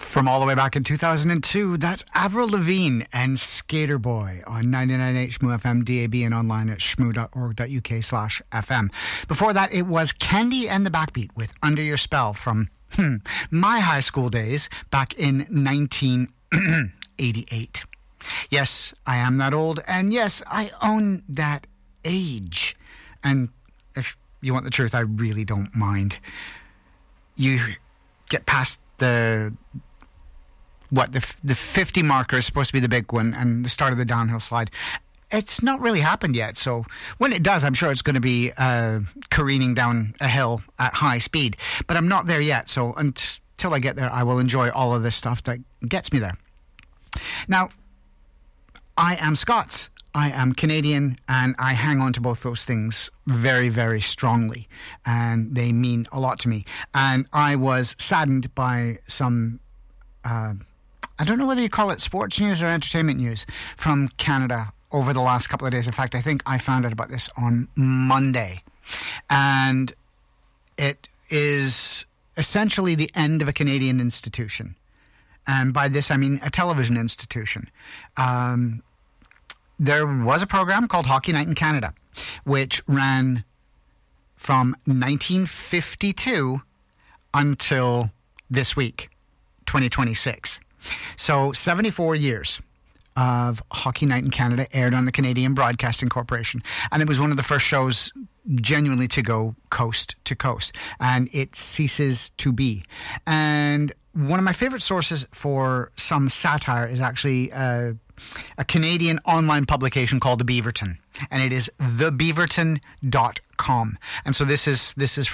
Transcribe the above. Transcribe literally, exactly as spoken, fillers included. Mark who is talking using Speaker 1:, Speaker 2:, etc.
Speaker 1: From all the way back in two thousand two, that's Avril Lavigne and Skater Boy on ninety-nine point eight Shmoo F M, D A B, and online at shmoo.org.uk slash FM. Before that, it was Candy and the Backbeat with Under Your Spell from hmm, my high school days back in nineteen eighty-eight. Yes, I am that old, and yes, I own that age. And if you want the truth, I really don't mind. You get past the what the the fifty marker is supposed to be the big one and the start of the downhill slide. It's not really happened yet, so when it does, I'm sure it's going to be uh, careening down a hill at high speed, but I'm not there yet, so until I get there, I will enjoy all of this stuff that gets me there. Now, I am Scots, I am Canadian, and I hang on to both those things very, very strongly, and they mean a lot to me. And I was saddened by some, uh, I don't know whether you call it sports news or entertainment news from Canada over the last couple of days. In fact, I think I found out about this on Monday. And it is essentially the end of a Canadian institution. And by this, I mean a television institution. Um... There was a program called Hockey Night in Canada, which ran from nineteen fifty-two until this week, twenty twenty-six. So seventy-four years of Hockey Night in Canada aired on the Canadian Broadcasting Corporation. And it was one of the first shows genuinely to go coast to coast. And it ceases to be. And one of my favorite sources for some satire is actually Uh, a Canadian online publication called The Beaverton, and it is the beaverton dot com. And so this is this is